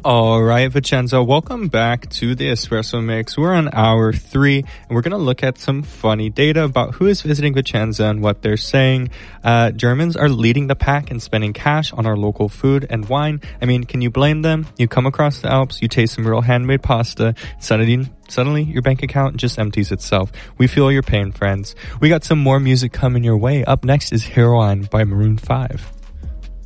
All right, Vincenzo, welcome back to the Espresso Mix. We're on hour 3, and we're going to look at some funny data about who is visiting Vicenza and what they're saying. Germans are leading the pack in spending cash on our local food and wine. I mean, can you blame them? You come across the Alps, you taste some real handmade pasta, suddenly your bank account just empties itself. We feel your pain, friends. We got some more music coming your way. Up next is Heroine by Maroon 5.